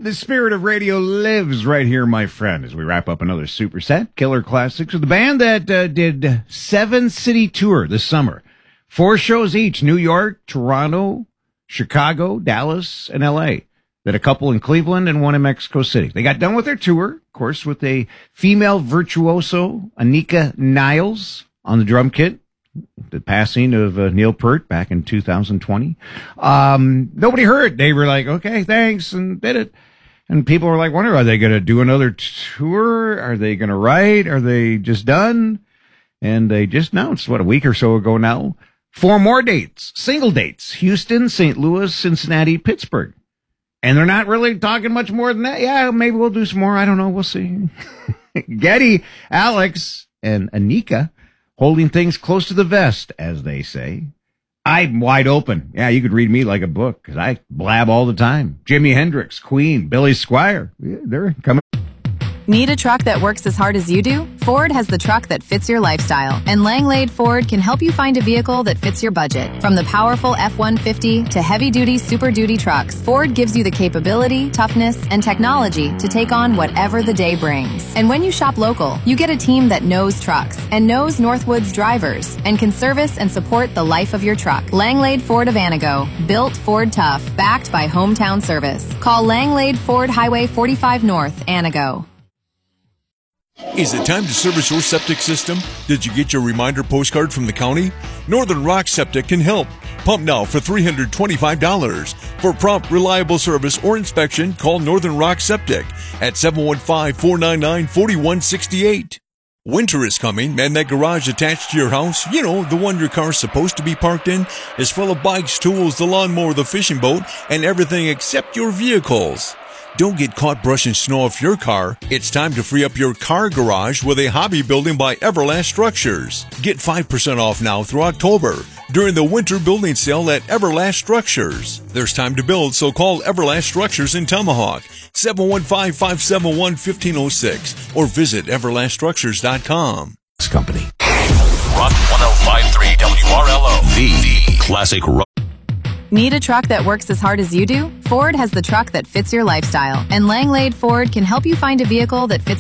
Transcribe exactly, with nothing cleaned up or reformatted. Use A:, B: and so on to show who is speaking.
A: The spirit of radio lives right here, my friend, as we wrap up another super set, Killer Classics, with the band that uh, did seven city tour this summer. Four shows each, New York, Toronto, Chicago, Dallas, and L A. That a couple in Cleveland and one in Mexico City. They got done with their tour, of course, with a female virtuoso, Anika Niles, on the drum kit. The passing of uh, Neil Peart back in two thousand twenty. Um, nobody heard. They were like, okay, thanks, and did it. And people were like, wonder, are they going to do another tour? Are they going to write? Are they just done? And they just announced, what, a week or so ago now, four more dates, single dates, Houston, Saint Louis, Cincinnati, Pittsburgh. And they're not really talking much more than that. Yeah, maybe we'll do some more. I don't know. We'll see. Geddy, Alex, and Anika holding things close to the vest, as they say. I'm wide open. Yeah, you could read me like a book, because I blab all the time. Jimi Hendrix, Queen, Billy Squier. Yeah, they're coming.
B: Need a truck that works as hard as you do? Ford has the truck that fits your lifestyle, and Langlade Ford can help you find a vehicle that fits your budget. From the powerful F one fifty to heavy-duty Super Duty trucks, Ford gives you the capability, toughness, and technology to take on whatever the day brings. And when you shop local, you get a team that knows trucks and knows Northwood's drivers and can service and support the life of your truck. Langlade Ford of Anago, built Ford tough, backed by hometown service. Call Langlade Ford Highway forty-five North, Anago.
C: Is it time to service your septic system? Did you get your reminder postcard from the county? Northern Rock Septic can help. Pump now for three hundred twenty-five dollars. For prompt, reliable service or inspection, call Northern Rock Septic at seven one five, four nine nine, four one six eight. Winter is coming, and that garage attached to your house, you know, the one your car's supposed to be parked in, is full of bikes, tools, the lawnmower, the fishing boat, and everything except your vehicles. Don't get caught brushing snow off your car. It's time to free up your car garage with a hobby building by Everlast Structures. Get five percent off now through October during the winter building sale at Everlast Structures. There's time to build, so call Everlast Structures in Tomahawk, seven one five, five seven one, one five zero six, or visit everlast structures dot com.
A: Company.
D: Rock one oh five point three W R L O, the, the classic rock.
B: Need a truck that works as hard as you do? Ford has the truck that fits your lifestyle, and Langlade Ford can help you find a vehicle that fits